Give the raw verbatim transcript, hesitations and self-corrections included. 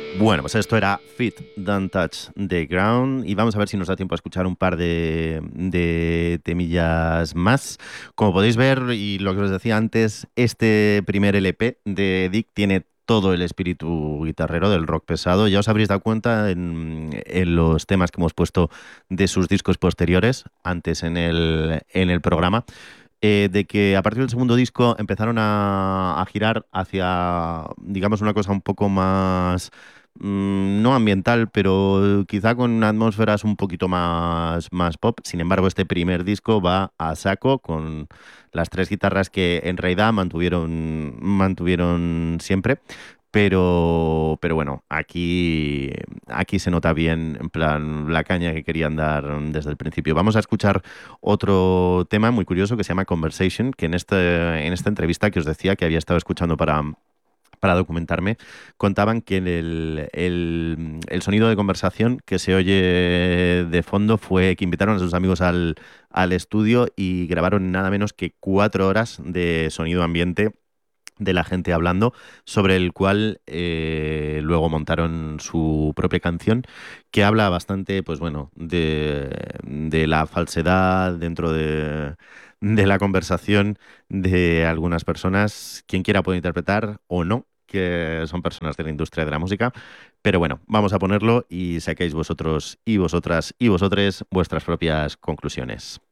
Bueno, pues esto era Feet Don't Touch the Ground y vamos a ver si nos da tiempo a escuchar un par de, de temillas más. Como podéis ver, y lo que os decía antes, este primer L P de Dick tiene todo el espíritu guitarrero del rock pesado. Ya os habréis dado cuenta en, en los temas que hemos puesto de sus discos posteriores, antes en el, en el programa, eh, de que a partir del segundo disco empezaron a, a girar hacia, digamos, una cosa un poco más mm, no ambiental, pero quizá con atmósferas un poquito más, más pop. Sin embargo, este primer disco va a saco con las tres guitarras que en realidad mantuvieron, mantuvieron siempre. Pero, pero bueno, aquí, aquí se nota bien, en plan, la caña que querían dar desde el principio. Vamos a escuchar otro tema muy curioso que se llama Conversation, que en, este, en esta entrevista que os decía que había estado escuchando para, para documentarme, contaban que el, el, el sonido de conversación que se oye de fondo fue que invitaron a sus amigos al, al estudio y grabaron nada menos que cuatro horas de sonido ambiente de la gente hablando, sobre el cual eh, luego montaron su propia canción, que habla bastante, pues bueno, de, de la falsedad dentro de, de la conversación de algunas personas. Quien quiera puede interpretar o no, que son personas de la industria de la música. Pero bueno, vamos a ponerlo y saquéis vosotros y vosotras y vosotres vuestras propias conclusiones.